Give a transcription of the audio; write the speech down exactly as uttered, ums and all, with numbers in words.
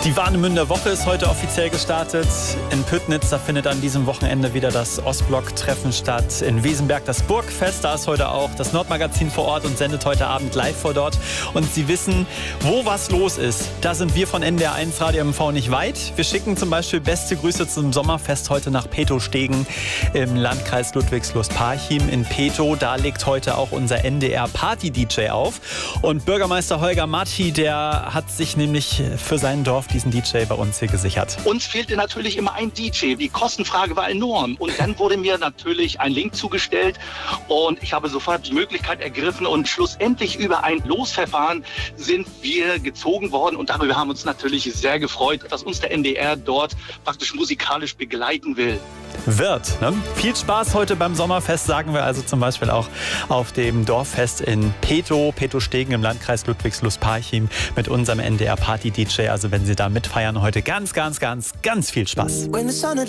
Die Warnemünder Woche ist heute offiziell gestartet. In Püttnitz, da findet an diesem Wochenende wieder das Ostblock-Treffen statt. In Wesenberg das Burgfest, da ist heute auch das Nordmagazin vor Ort und sendet heute Abend live vor dort. Und Sie wissen, wo was los ist. Da sind wir von N D R eins Radio M V nicht weit. Wir schicken zum Beispiel beste Grüße zum Sommerfest heute nach Petow-Stegen im Landkreis Ludwigslust-Parchim in Petow. Da legt heute auch unser N D R-Party-D J auf. Und Bürgermeister Holger Matti, der hat sich nämlich für sein Dorf diesen D J bei uns hier gesichert. Uns fehlte natürlich immer ein D J. Die Kostenfrage war enorm. Und dann wurde mir natürlich ein Link zugestellt und ich habe sofort die Möglichkeit ergriffen und schlussendlich über ein Losverfahren sind wir gezogen worden und darüber haben wir uns natürlich sehr gefreut, dass uns der N D R dort praktisch musikalisch begleiten will. Wird. Ne? Viel Spaß heute beim Sommerfest, sagen wir also zum Beispiel auch auf dem Dorffest in Petow, Petow-Stegen im Landkreis Ludwigslust-Parchim mit unserem N D R-Party-D J. Also wenn Sie da mitfeiern heute, ganz, ganz, ganz, ganz viel Spaß.